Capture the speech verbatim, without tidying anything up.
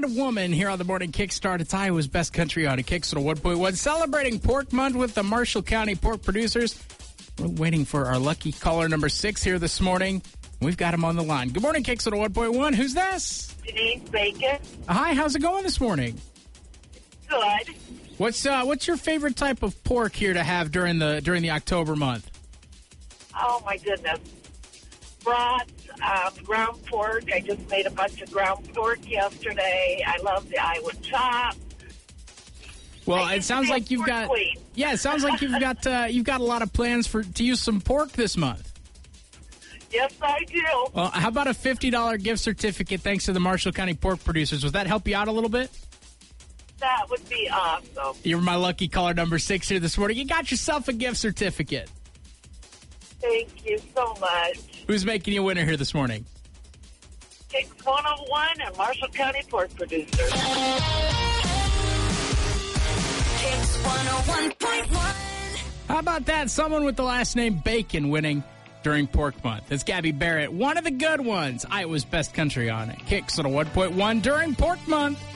and a woman here on the Morning Kickstart. It's Iowa's Best Country on a Kickstart one point one. Celebrating Pork Month with the Marshall County Pork Producers. We're waiting for our lucky caller number six here this morning. We've got him on the line. Good morning, Kickstart one point one. Who's this? Denise Bacon. Hi, how's it going this morning? Good. What's uh, what's your favorite type of pork here to have during the during the October month? Oh, my goodness. Brats, um, ground pork. I just made a bunch of ground pork yesterday. I love the Iowa chop. Well, I it sounds like you've got queen. yeah, it sounds like you've got uh, you've got a lot of plans for to use some pork this month. Yes, I do. Well, how about a fifty dollars gift certificate thanks to the Marshall County Pork Producers? Would that help you out a little bit? That would be awesome. You're my lucky caller number six here this morning. You got yourself a gift certificate. Thank you so much. Who's making you a winner here this morning? Kicks one oh one and Marshall County Pork Producers. Kicks one oh one point one. How about that? Someone with the last name Bacon winning during Pork Month. It's Gabby Barrett, one of the good ones. Iowa's Best Country on it. Kicks at a one point one during Pork Month.